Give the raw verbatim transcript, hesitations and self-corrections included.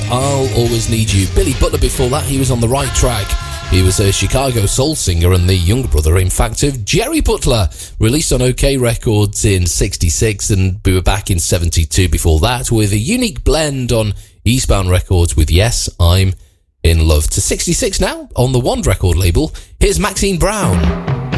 I'll Always Need You. Billy Butler before that, he was on the right track. He was a Chicago soul singer and the younger brother, in fact, of Jerry Butler. Released on OK Records in sixty-six, and we were back in seventy-two before that with a unique blend on Eastbound Records with Yes, I'm in Love. To sixty-six now on the Wand record label. Here's Maxine Brown.